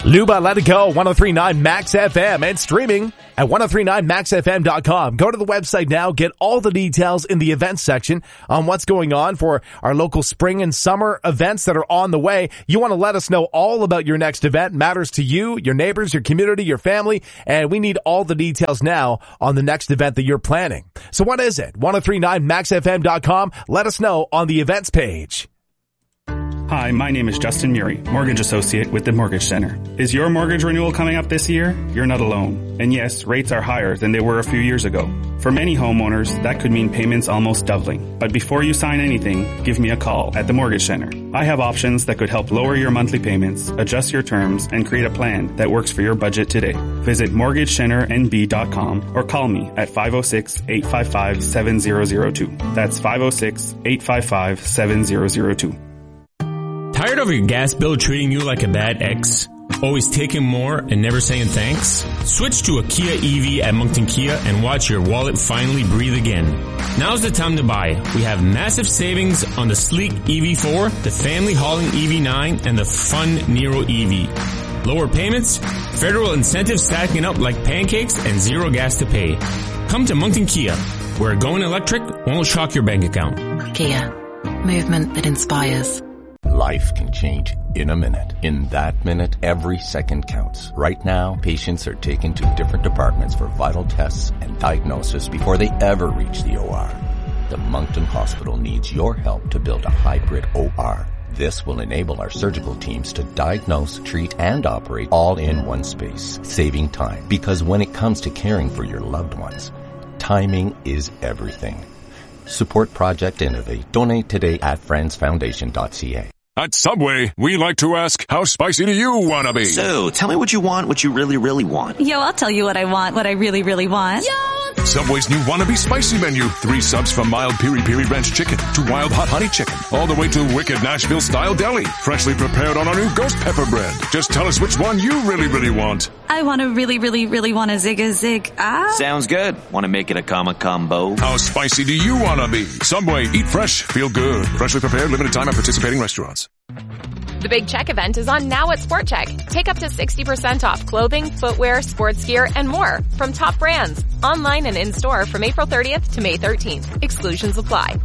Luba, Let It Go, 1039 Max FM, and streaming at 1039maxfm.com. Go to the website now, get all the details in the events section on what's going on for our local spring and summer events that are on the way. You want to let us know all about your next event, matters to you, your neighbors, your community, your family, and we need all the details now on the next event that you're planning. So what is it? 1039maxfm.com. Let us know on the events page. Hi, my name is Justin Murray, Mortgage Associate with the Mortgage Center. Is your mortgage renewal coming up this year? You're not alone. And yes, rates are higher than they were a few years ago. For many homeowners, that could mean payments almost doubling. But before you sign anything, give me a call at the Mortgage Center. I have options that could help lower your monthly payments, adjust your terms, and create a plan that works for your budget today. Visit mortgagecenternb.com or call me at 506-855-7002. That's 506-855-7002. Tired of your gas bill treating you like a bad ex? Always taking more and never saying thanks? Switch to a Kia EV at Moncton Kia and watch your wallet finally breathe again. Now's the time to buy. We have massive savings on the sleek EV4, the family hauling EV9, and the fun Nero EV. Lower payments, federal incentives stacking up like pancakes, and zero gas to pay. Come to Moncton Kia, where going electric won't shock your bank account. Kia, movement that inspires. Life can change in a minute. In that minute, every second counts. Right now, patients are taken to different departments for vital tests and diagnosis before they ever reach the OR. The Moncton Hospital needs your help to build a hybrid OR. This will enable our surgical teams to diagnose, treat, and operate all in one space, saving time. Because when it comes to caring for your loved ones, timing is everything. Support Project Innovate. Donate today at friendsfoundation.ca. At Subway, we like to ask, how spicy do you want to be? So, tell me what you want, what you really, really want. Yo, I'll tell you what I want, what I really, really want. Yo! Subway's new Wannabe Spicy menu. 3 subs from mild piri-piri ranch chicken to wild hot honey chicken, all the way to wicked Nashville-style deli, freshly prepared on our new ghost pepper bread. Just tell us which one you really, really want. I want to really, really, really want a zig. Sounds good. Want to make it a combo? How spicy do you want to be? Subway, eat fresh, feel good. Freshly prepared, limited time at participating restaurants. The Big Check event is on now at Sport Check. Take up to 60% off clothing, footwear, sports gear, and more from top brands. Online and in-store from April 30th to May 13th. Exclusions apply.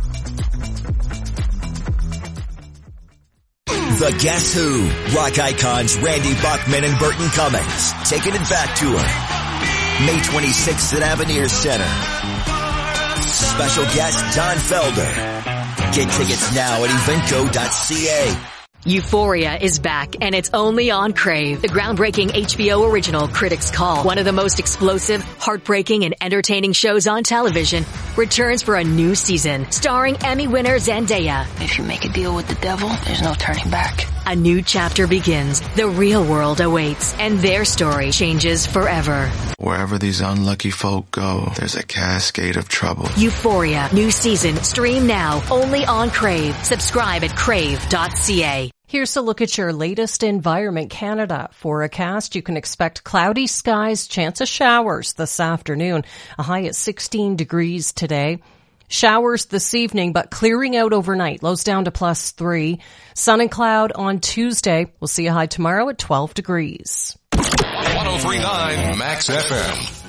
The Guess Who. Rock icons Randy Bachman and Burton Cummings. Taking it back tour. May 26th at Avenir Center. Special guest Don Felder. Get tickets now at eventco.ca. Euphoria is back, and it's only on Crave. The groundbreaking HBO original Critics Call, one of the most explosive, heartbreaking, and entertaining shows on television, returns for a new season, starring Emmy winner Zendaya. If you make a deal with the devil, there's no turning back. A new chapter begins, the real world awaits, and their story changes forever. Wherever these unlucky folk go, there's a cascade of trouble. Euphoria, new season, stream now, only on Crave. Subscribe at crave.ca. Here's a look at your latest Environment Canada forecast. You can expect cloudy skies, chance of showers this afternoon, a high at 16 degrees today. Showers this evening, but clearing out overnight, lows down to +3. Sun and cloud on Tuesday. We'll see a high tomorrow at 12 degrees. 1039 Max FM.